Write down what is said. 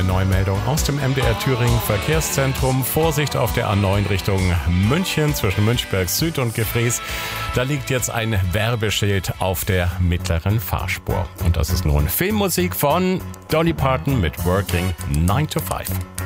eine Neumeldung aus dem MDR Thüringen Verkehrszentrum. Vorsicht auf der A9 Richtung München zwischen Münchberg Süd und Gefrees. Da liegt jetzt ein Werbeschild auf der mittleren Fahrspur. Und das ist nun Filmmusik von Dolly Parton mit Working 9 to 5.